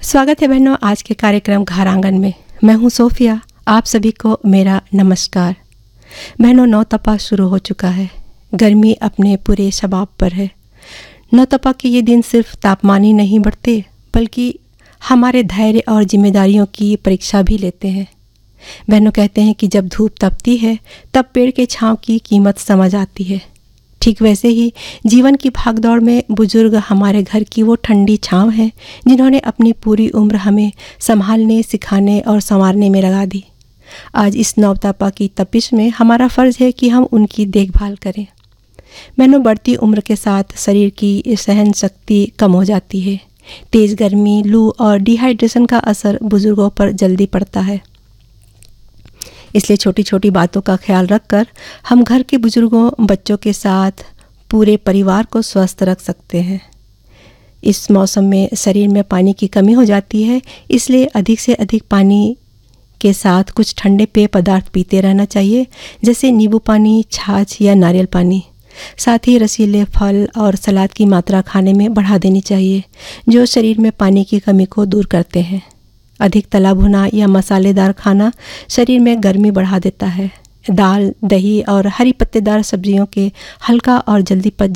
स्वागत है बहनों आज के कार्यक्रम घर आंगन में। मैं हूं सोफिया। आप सभी को मेरा नमस्कार। बहनों, नौतपा शुरू हो चुका है। गर्मी अपने पूरे शबाब पर है। नौतपा के ये दिन सिर्फ तापमान ही नहीं बढ़ते बल्कि हमारे धैर्य और जिम्मेदारियों की परीक्षा भी लेते हैं। बहनों, कहते हैं कि जब धूप तपती है तब पेड़ के छांव की कीमत समझ आती है। ठीक वैसे ही जीवन की भागदौड़ में बुजुर्ग हमारे घर की वो ठंडी छांव है जिन्होंने अपनी पूरी उम्र हमें संभालने, सिखाने और संवारने में लगा दी। आज इस नौतपा की तपिश में हमारा फ़र्ज़ है कि हम उनकी देखभाल करें। बहनों, बढ़ती उम्र के साथ शरीर की सहन शक्ति कम हो जाती है। तेज़ गर्मी, लू और डिहाइड्रेशन का असर बुजुर्गों पर जल्दी पड़ता है। इसलिए छोटी छोटी बातों का ख्याल रखकर हम घर के बुजुर्गों, बच्चों के साथ पूरे परिवार को स्वस्थ रख सकते हैं। इस मौसम में शरीर में पानी की कमी हो जाती है, इसलिए अधिक से अधिक पानी के साथ कुछ ठंडे पेय पदार्थ पीते रहना चाहिए, जैसे नींबू पानी, छाछ या नारियल पानी। साथ ही रसीले फल और सलाद की मात्रा खाने में बढ़ा देनी चाहिए, जो शरीर में पानी की कमी को दूर करते हैं। अधिक तला भुना या मसालेदार खाना शरीर में गर्मी बढ़ा देता है। दाल, दही और हरी पत्तेदार सब्जियों के हल्का और जल्दी पच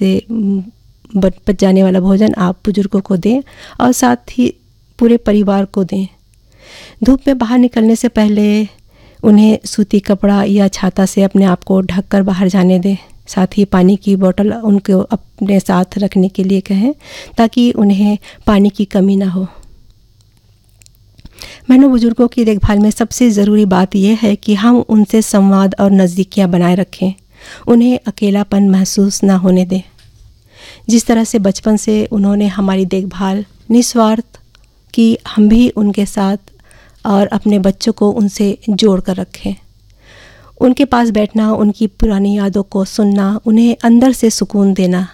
जाने वाला भोजन आप बुजुर्गों को दें और साथ ही पूरे परिवार को दें। धूप में बाहर निकलने से पहले उन्हें सूती कपड़ा या छाता से अपने आप को ढककर बाहर जाने दें। साथ ही पानी की बोतल उनको अपने साथ रखने के लिए कहें ताकि उन्हें पानी की कमी ना हो। बहनों, बुजुर्गों की देखभाल में सबसे ज़रूरी बात यह है कि हम उनसे संवाद और नज़दीकियाँ बनाए रखें। उन्हें अकेलापन महसूस ना होने दें। जिस तरह से बचपन से उन्होंने हमारी देखभाल निस्वार्थ की, हम भी उनके साथ और अपने बच्चों को उनसे जोड़ कर रखें। उनके पास बैठना, उनकी पुरानी यादों को सुनना, उन्हें अंदर से सुकून देना।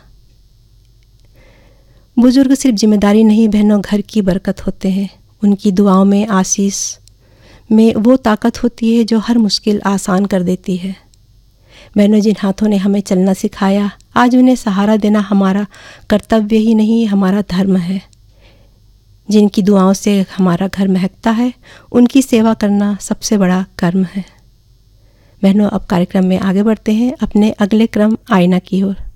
बुजुर्ग सिर्फ जिम्मेदारी नहीं बहनों, घर की बरकत होते हैं। उनकी दुआओं में, आशीष में वो ताकत होती है जो हर मुश्किल आसान कर देती है। बहनों, जिन हाथों ने हमें चलना सिखाया, आज उन्हें सहारा देना हमारा कर्तव्य ही नहीं, हमारा धर्म है। जिनकी दुआओं से हमारा घर महकता है, उनकी सेवा करना सबसे बड़ा कर्म है। बहनों, अब कार्यक्रम में आगे बढ़ते हैं अपने अगले क्रम आईना की ओर।